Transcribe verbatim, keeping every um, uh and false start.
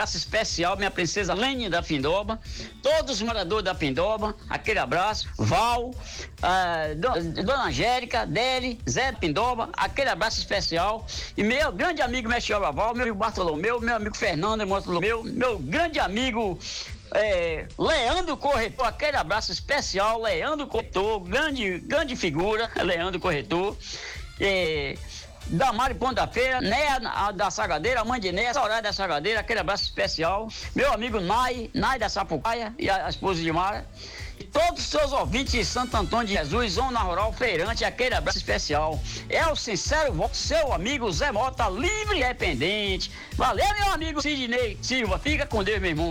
abraço especial, minha princesa Lene da Pindoba, todos os moradores da Pindoba, aquele abraço, Val, ah, do, Dona Angélica, Deli, Zé Pindoba, aquele abraço especial, e meu grande amigo Mestre Val, meu amigo Bartolomeu, meu amigo Fernando Bartolomeu, meu grande amigo é, Leandro Corretor, aquele abraço especial, Leandro Corretor, grande, grande figura, Leandro Corretor, é, Damari Ponta-Feira, Néia da Sagadeira, mãe de Néia, Soraya da Sagadeira, aquele abraço especial. Meu amigo Nai, Nai da Sapucaia e a, a esposa de Mara. E todos os seus ouvintes de Santo Antônio de Jesus, Zona Rural Feirante, aquele abraço especial. É o sincero voto, seu amigo Zé Mota, livre e independente. Valeu, meu amigo Sidney Silva. Fica com Deus, meu irmão.